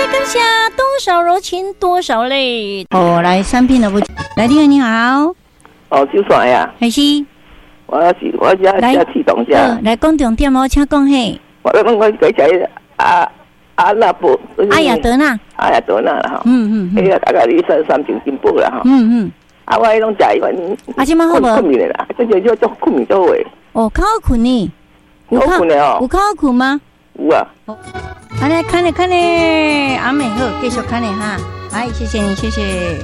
感谢多少柔情多少泪。哦，来三片的不？来，你好，你好。 哦，就算呀。 还是？ 我家启动下。 来讲重点哦，请讲嘿。 我改起阿那布。 阿雅德纳。 阿雅德纳啦哈。哎呀，大概你三斤进步啦哈。啊，我迄种食伊款。 啊，即摆好无？ 困眠啦，这就做困眠做位。 哦，较好困呢。 好困的哦。 有较好困吗？ 有啊。 好来看咧，阿美好，继续看咧哈。哎，谢谢你，谢谢。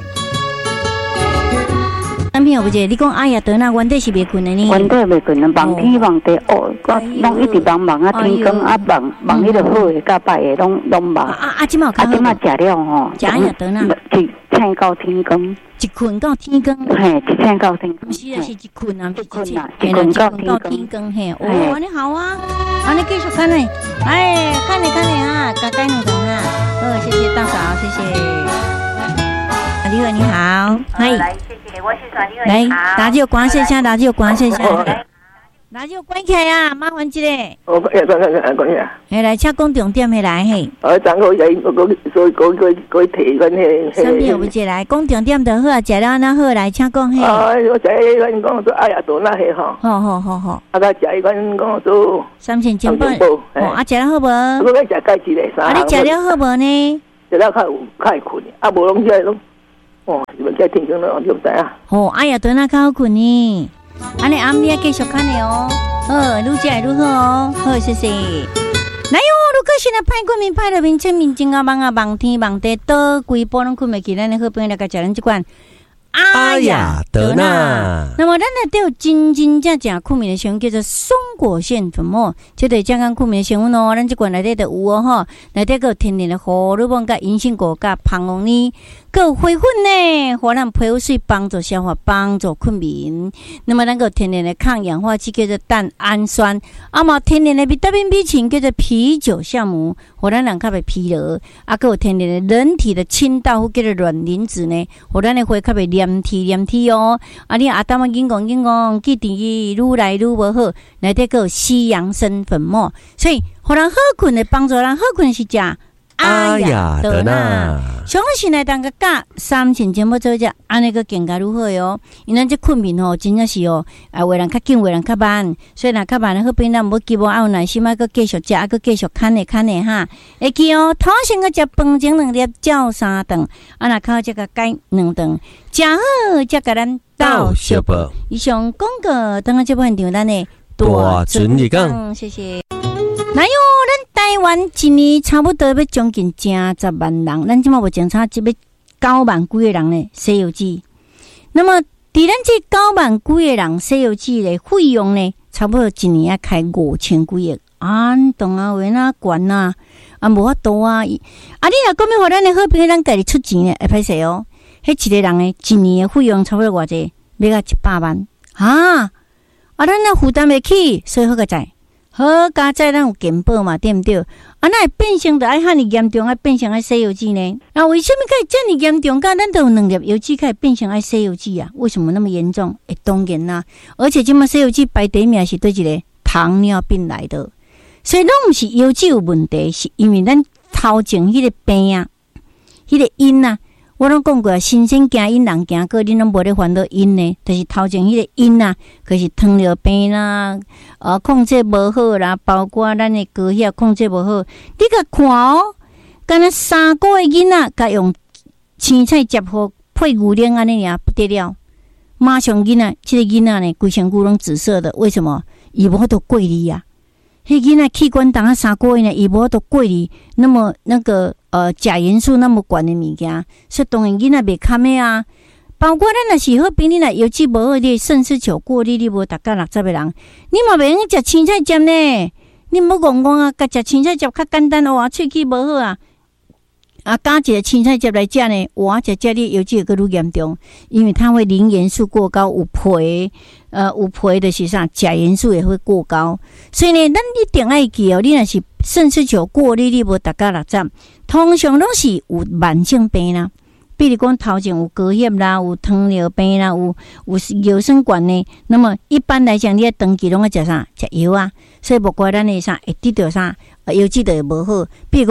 男朋友不姐，你讲阿雅德那原底是袂困的呢？ 原底袂困啊，梦天梦地哦，我拢一直梦啊，天光啊梦迄个好的甲歹的拢梦。 即马食了吼， 食阿雅德那， 一醒到天光， 一困到天光。 嘿，一醒到天光。 是啊，是一困啊， 一困啊， 一困到天光嘿。哦，安尼好啊，安尼继续看咧，哎，看咧哈，该两等啊。哦，谢谢大嫂，谢谢。李伟你好， 嗨，来谢谢，我是传李伟。 来，垃圾有关系下，垃圾有关系下，垃圾有关起来啊，麻烦一个。 我关下。 嘿，来，请讲重点嘿来嘿。 昨好来，我提阮迄。 什么有不接来？讲重点就好啊，食了那好来，请讲嘿。 我食迄款讲做阿雅多那嘿吼。 好。 啊，甲食迄款讲做 3千金宝。哦，啊，食了好无？ 我甲食介一个。 啊，你食了好无呢？ 食了较会困，啊，无拢起来拢。哦，你们在天光了，就唔知啊。 哦，哎呀，对那较好困呢。安尼暗暝继续看的哦。好，愈食愈好哦。好，谢谢。来哟，如果现在歹困眠歹到面前面真啊梦天梦地，倒规波拢困袂起，咱的好朋友来甲食咱这款阿雅德纳。 那么咱内底有真正困眠的成分叫做松果腺粉末，这对健康困眠的成分哦。咱这款内底就有哦吼，内底有天然的荷尔蒙、甲银杏果、甲胖红呢。有花粉呢，互咱皮肤水帮助消化，帮助困眠。那么咱个天然的抗氧化剂叫做蛋氨酸，啊嘛天然的维他命 B 群叫做啤酒酵母，互咱人较袂疲劳。啊，个有天然的人体的清道夫叫做卵磷脂呢，互咱的花较袂黏体哦。啊，你阿当啊紧讲，记定愈来愈无好，内底个有西洋参粉末，所以互人好困的帮助人好困是食阿雅德纳。上醒来当个加3千钱要做只，安尼个更加如何哟？因咱这困眠吼，真正是哦，有人较紧，有人较慢，所以若较慢的好病，咱无希望有耐心啊，佮继续食，啊，佮继续看的哈。会记哦，头先个食饭前2粒，照3顿，啊，若靠这个改2顿，食好才甲咱到小报。以上广告，等下这部现场咱的大准日讲， 谢谢。那哟，咱台湾一年差不多要将近10万人，咱即马目前差只要9万几个人呢，西游记。那么，伫咱这9万几个人西游记的费用呢，差不多一年要开5000几亿，当啊为哪管啊，无法度啊。你若讲要互咱的好朋友，咱家己出钱呢，会歹势哦。迄一个人的一年的费用差不多偌济，要到100万咱若负担袂起，所以好个在。好加在咱有健保嘛，对不对？那会变成就爱遐尼严重，爱变成爱西游记呢？为什么可以这么严重？咱都有2粒游记，可以变成爱西游记啊？为什么那么严重？当然啦，而且这么西游记排第一名是对一个糖尿病来的，所以拢不是游记有问题，是因为咱头前迄个病啊，迄个因啊。我拢讲过，新鲜惊因人惊过，恁拢无咧烦恼因呢，就是头前迄个因啊，就是糖尿病啦，控制无好啦，包括咱的高血压控制无好。你甲看哦，敢若3个月囡仔，甲用青菜接好配牛奶安尼尔不得了，马上囡仔，这个囡仔呢，规身躯拢紫色的，为什么？伊无法度过滤啊。迄囡仔器官当3个月呢，伊无法度过滤，那么那个钾元素那么悬的物件，所以当然囡仔袂堪的啊。包括咱若是好病，你若油脂无好，你肾丝球过滤，你无达到60个人，你嘛袂用食青菜汁呢。你唔好讲啊，甲食青菜汁较简单哦，喙齿无好啊。加一个青菜汁来食呢，哇，食你油脂会愈严重，因为它会磷元素过高，有皮就是啥，钾元素也会过高，所以呢，咱一定要记哦，你若是肾丝球过滤，你无达到60，通常拢是有慢性病啦。比如讲头前有高血啦，有糖尿病啦，有腰酸管呢。那么一般来讲，你要长期拢要食啥？食药啊。所以不怪咱的啥会得到啥，油脂就会无好。比如讲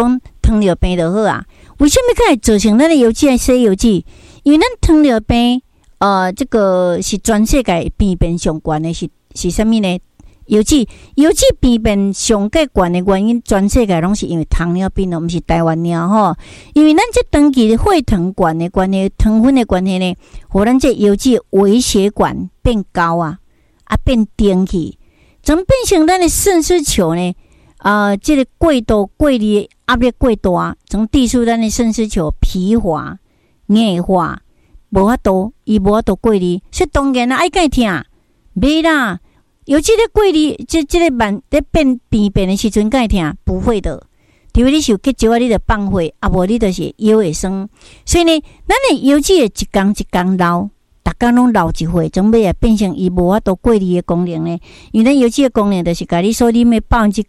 糖尿病就好啊。为什么可以造成咱的油脂西油脂？因为咱糖尿病，这个是全世界病变上悬的是什么呢？油脂病变上界悬的原因，全世界拢是因为糖尿病哦，毋是台湾尔吼。因为咱这长期血糖悬的关系，糖分的关系呢，互咱这油脂微血管变高啊，变顶去，怎么变成咱的肾丝球呢？这个过力压力过大，从致使咱的肾丝球疲乏、硬化，无法度过力，所以当然啦，爱戒听，袂啦。尤其咧过力，这个慢咧变病变的时阵，戒听不会的。除非你是有结石啊，你就放血，无你就是腰会酸。所以呢，咱的油脂会一天一天老。逐工拢老一岁，总尾也变成伊无法度过滤的功能呢。因为咱油脂的功能，就是甲你所啉的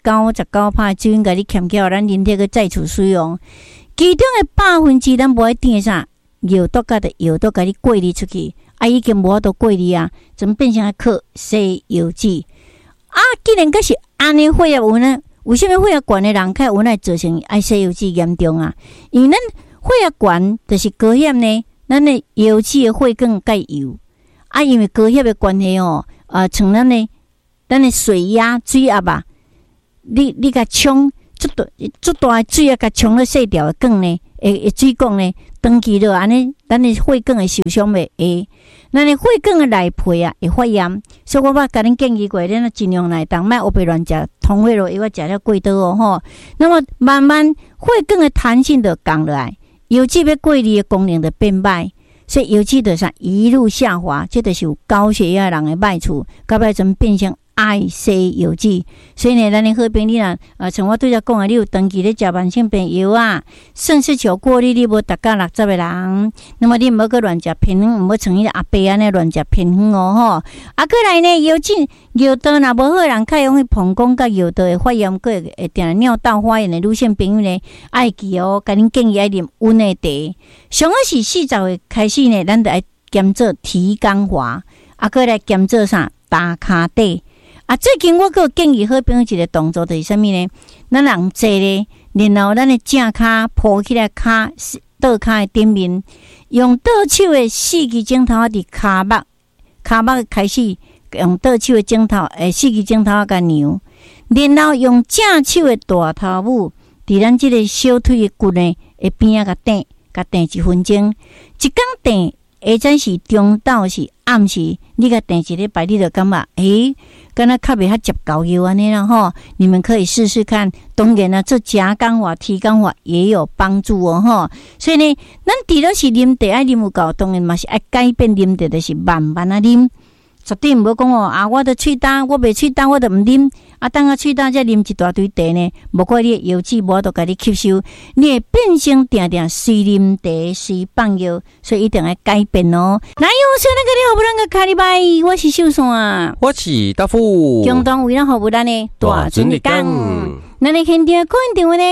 99%水，甲你欠起，咱人体个再次使用。其中的100%，咱无爱点啥药毒甲你过滤出去，已经无法度过滤啊，怎么变成靠西油脂啊？既然个是安尼血液有呢，为什么血液管的人较有来造成爱西油脂严重啊？因为咱血液管就是高血呢。咱的油脂的血管介油啊，因为高血的关系哦，像咱的水压水压吧，你甲冲足大水压甲冲了细条的管呢，水管呢，长期落安尼，咱的血管会受伤袂下，咱的血管的内皮啊会发炎，所以我甲恁建议过，恁尽量来当莫乌白乱食通血路药，食了过多哦吼，那么慢慢血管的弹性就降落来。油脂要过滤的功能就变歹，所以油脂就是一路下滑，这就是有高血压人的歹处，到尾怎变成爱西油脂。所以呢，咱的好朋友啊，像我对才讲的，你有长期咧食慢性病药啊，肾丝球过滤你无达到60的人，那么你毋好去乱食偏方，毋好像迄个阿伯安尼乱食偏方哦吼。啊，过来呢，油脂尿道若无好人，较容易膀胱甲尿道的发炎，个会定尿道发炎的女性朋友呢，爱记哦，甲恁建议爱啉温的茶。上好是40岁开始呢，咱就爱兼做提肛滑，过来兼做啥打骹底。最近我个建议好朋友一个动作就是啥物呢？咱人坐咧，然后咱的正骹抱起来，倒骹的顶面，用倒手的4支指头伫骹目开始用倒手的指头，4支指头甲扭，然后用正手的大头拇伫咱这个小腿的骨呢，会边甲顶1分钟，一工顶。下早是中昼是暗时，你甲定一礼拜，你就感觉敢若较袂遐接膏药安尼啦吼。你们可以试试看，当然啦，做加工法、提肛法也有帮助哦吼。所以呢，咱除了是啉茶爱啉有够，当然嘛是爱改变啉茶，就是慢慢啊啉。绝对毋好讲哦我的喙焦，我袂喙焦，我就毋啉。等下喙焦再啉一大堆茶呢，无怪你油脂无都甲你吸收，你会变成定定随啉茶随放药，所以一定要改变哦。来，我说那个你好不咱个卡哩拜，我是秀山， 我是大富， 共同为咱服务咱的大尊的讲。咱的现场看电话呢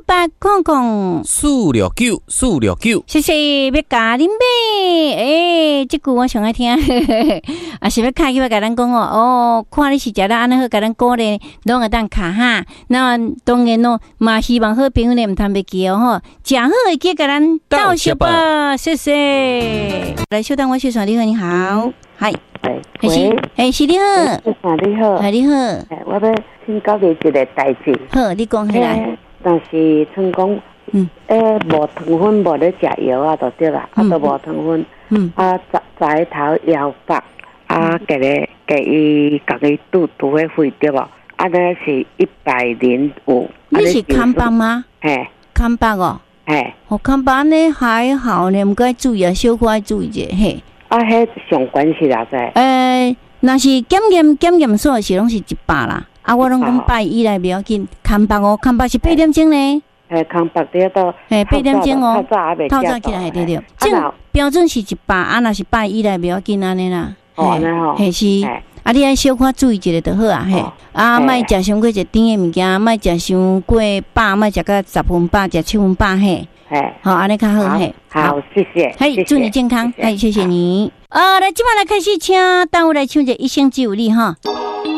，0800-469-469。谢谢，要加恁买。这句我上爱听，是要卡去要甲咱讲哦。看你是食得安尼好，甲咱鼓励，拢会当卡哈。那当然咯，嘛希望好朋友呢，唔通袂记哦吼，食好会记甲咱道谢吧，谢谢。来，小等我小传你好，你好，嗨，是你好， 你好， 你好， 我要请教你一个代志。 好，你讲起来。 但是像讲，无糖分，无咧食药啊，就对啦，都无糖分。早头腰腹给伊家己拄迄肺对无？那是105。 你是康巴吗？康巴哦。康巴呢还好呢，唔该注意啊，小可爱注意者嘿。 迄上关系啦， 若是检验所是拢是100啦。我拢讲120来不要紧，康巴哦，康巴是8点钟呢。 康巴对到 8点钟哦， 透早起来对。正标准是100，若是120来不要紧安尼啦。嘿是。你爱小可注意一下就好啊，莫食伤过一甜的物件，莫食伤过饱，莫食到10分饱，食7分饱嘿。好，安尼较好嘿。 好，谢谢。 祝你健康，谢谢你。来，今晚来开始请单位来唱一首《一生只有你》哈。